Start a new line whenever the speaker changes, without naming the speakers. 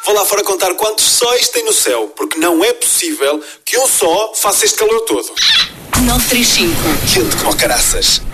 Vou lá fora contar quantos sóis tem no céu, porque não é possível que um só faça este calor todo.
935.
Quente como caraças.